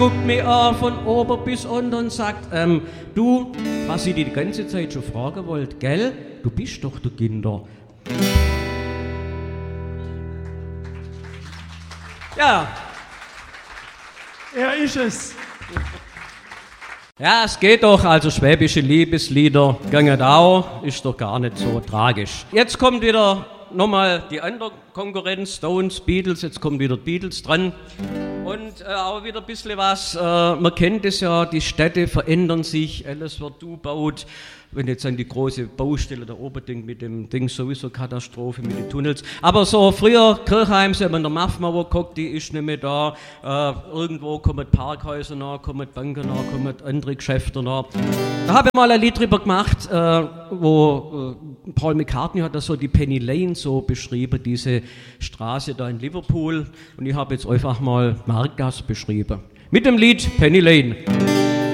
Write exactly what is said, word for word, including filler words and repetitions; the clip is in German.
Guckt mich an von oben bis unten und sagt, ähm, du, was ich die ganze Zeit schon fragen wollte, gell? Du bist doch der Kinder. Ja. Er ist es. Ja, es geht doch, also schwäbische Liebeslieder, gangen auch, ist doch gar nicht so tragisch. Jetzt kommt wieder nochmal die andere Konkurrenz, Stones, Beatles, jetzt kommt wieder Beatles dran. Und äh, auch wieder ein bisschen was, äh, man kennt es ja, die Städte verändern sich, alles wird umgebaut. Wenn jetzt an die große Baustelle da oben denkt, mit dem Ding sowieso Katastrophe mit den Tunnels. Aber so früher, Kirchheim, so wenn der Mafmauer guckt, die ist nicht mehr da. Äh, irgendwo kommen Parkhäuser nach, kommen Banken nach, kommen andere Geschäfte nach. Da habe ich mal ein Lied drüber gemacht, äh, wo äh, Paul McCartney hat das so die Penny Lane so beschrieben, diese Straße da in Liverpool. Und ich habe jetzt einfach mal Marktgasse beschrieben. Mit dem Lied Penny Lane.